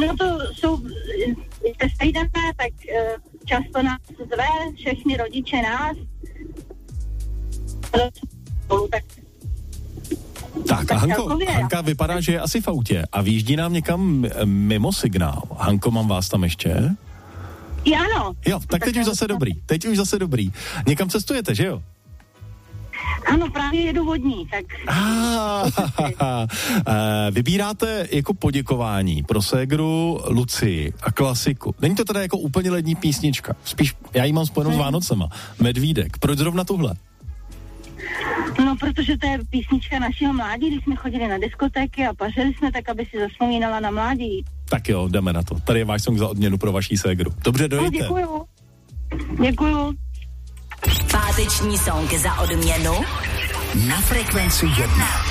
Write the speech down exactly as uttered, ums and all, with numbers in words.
No to jsou, se sejdeme, tak uh, často nás zve, všechny rodiče nás. Tak, tak a Hanko, Hanka vypadá, že je asi v autě a výjíždí nám někam mimo signál. Hanko, mám vás tam ještě? Ano. Jo, tak, tak teď už zase dobrý, teď už zase dobrý. Někam cestujete, že jo? Ano, právě jedu vodní, tak... Ah, vybíráte jako poděkování pro ségru Lucii a klasiku. Není to teda jako úplně lední písnička, spíš já ji mám spojenou hmm. s Vánocema. Medvídek, proč zrovna tuhle? No, protože to je písnička našeho mládí, když jsme chodili na diskotéky a pařili jsme tak, aby si zavzpomínala na mládí. Tak jo, jdeme na to. Tady je váš song za odměnu pro vaší ségru. Dobře, dojďte. No, děkuju. Děkuju. Páteční song za odměnu na Frekvenci jedna.